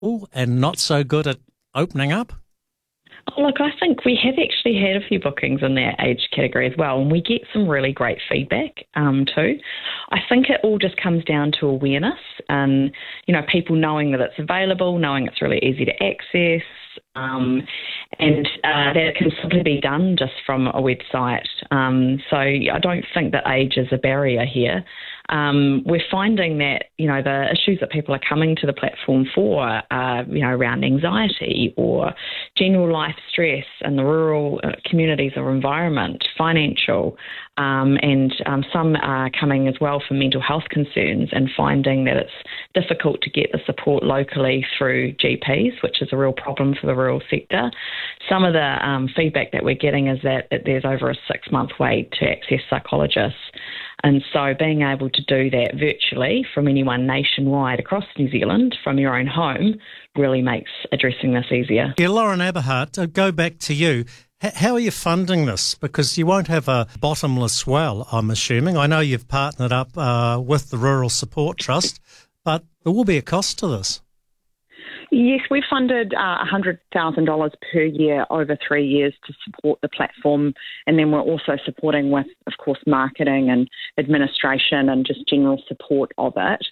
and not so good at opening up? Oh, look, I think we have actually had a few bookings in that age category as well, and we get some really great feedback too. I think it all just comes down to awareness and, people knowing that it's available, knowing it's really easy to access, and that it can simply be done just from a website. So I don't think that age is a barrier here. We're finding that, the issues that people are coming to the platform for are, around anxiety or general life stress in the rural communities or environment, financial, and some are coming as well for mental health concerns and finding that it's difficult to get the support locally through GPs, which is a real problem for the rural sector. Some of the feedback that we're getting is that there's over a 6-month wait to access psychologists. And so being able to do that virtually from anyone nationwide across New Zealand from your own home really makes addressing this easier. Yeah, Lauren Aberhart, go back to you. How are you funding this? Because you won't have a bottomless well, I'm assuming. I know you've partnered up with the Rural Support Trust, but there will be a cost to this. Yes, we've funded $100,000 per year over 3 years to support the platform, and then we're also supporting with, of course, marketing and administration and just general support of it.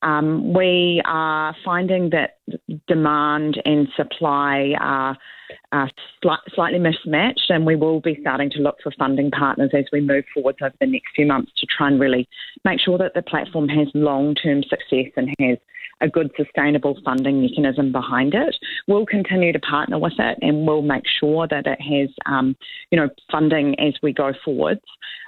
We are finding that demand and supply are slightly mismatched, and we will be starting to look for funding partners as we move forward over the next few months to try and really make sure that the platform has long-term success and has a good sustainable funding mechanism behind it. We'll continue to partner with it, and we'll make sure that it has, funding as we go forwards.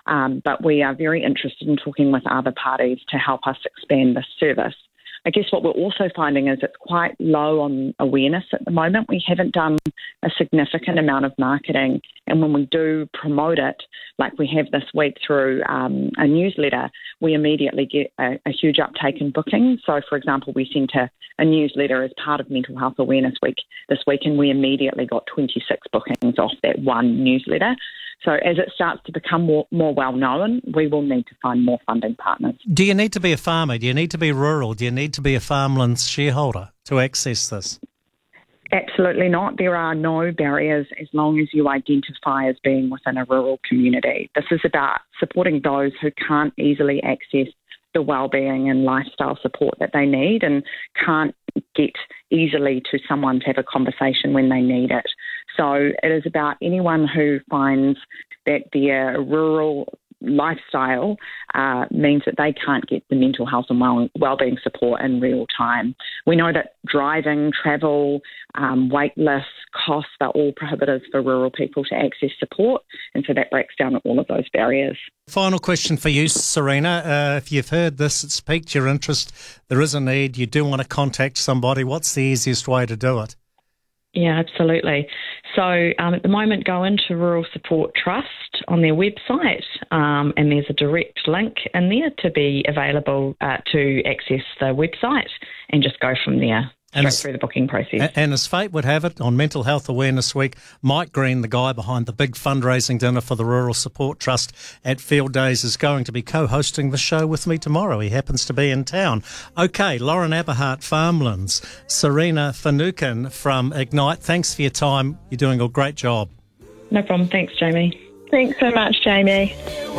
But we are very interested in talking with other parties to help us expand this service. I guess what we're also finding is it's quite low on awareness at the moment. We haven't done a significant amount of marketing, and when we do promote it, like we have this week through a newsletter, we immediately get a huge uptake in bookings. So, for example, we sent a newsletter as part of Mental Health Awareness Week this week, and we immediately got 26 bookings off that one newsletter. So as it starts to become more well-known, we will need to find more funding partners. Do you need to be a farmer? Do you need to be rural? Do you need to be a farmlands shareholder to access this? Absolutely not. There are no barriers as long as you identify as being within a rural community. This is about supporting those who can't easily access the wellbeing and lifestyle support that they need and can't get easily to someone to have a conversation when they need it. So it is about anyone who finds that their rural lifestyle means that they can't get the mental health and wellbeing support in real time. We know that driving, travel, wait lists, costs are all prohibitive for rural people to access support, and so that breaks down all of those barriers. Final question for you, Serena. If you've heard this, it's piqued your interest, there is a need, you do want to contact somebody, what's the easiest way to do it? Yeah, absolutely. So at the moment, go into Rural Support Trust on their website, and there's a direct link in there to be available to access the website and just go from there. Straight through the booking process. And as fate would have it, on Mental Health Awareness Week, Mike Green, the guy behind the big fundraising dinner for the Rural Support Trust at Field Days, is going to be co-hosting the show with me tomorrow. He happens to be in town. Okay, Lauren Aberhart, Farmlands, Serena Finucane from Ignite, thanks for your time. You're doing a great job. No problem. Thanks, Jamie. Thanks so much, Jamie.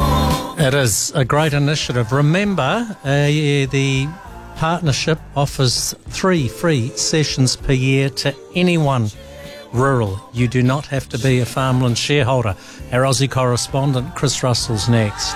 It is a great initiative. Remember, the partnership offers 3 free sessions per year to anyone rural. You do not have to be a farmland shareholder. Our Aussie correspondent Chris Russell's next.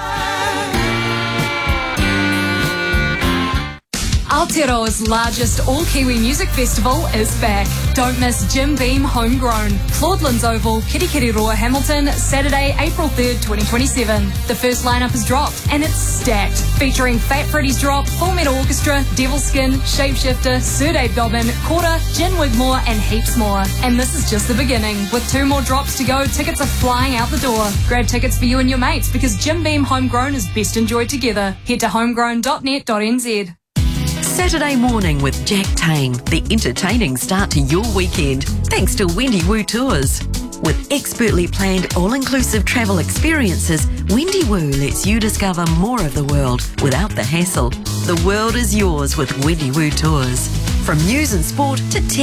Aotearoa's largest all-Kiwi music festival is back. Don't miss Jim Beam Homegrown. Claudelands Oval, Kirikiriroa, Hamilton, Saturday, April 3rd, 2027. The first lineup has dropped and it's stacked, featuring Fat Freddy's Drop, Full Metal Orchestra, Devilskin, Shapeshifter, Sir Dave Dobbin, Quarter, Jen Wigmore and heaps more. And this is just the beginning. With 2 more drops to go, tickets are flying out the door. Grab tickets for you and your mates because Jim Beam Homegrown is best enjoyed together. Head to homegrown.net.nz. Saturday morning with Jack Tame, the entertaining start to your weekend, thanks to Wendy Woo Tours. With expertly planned all-inclusive travel experiences, Wendy Woo lets you discover more of the world without the hassle. The world is yours with Wendy Woo Tours. From news and sport to tech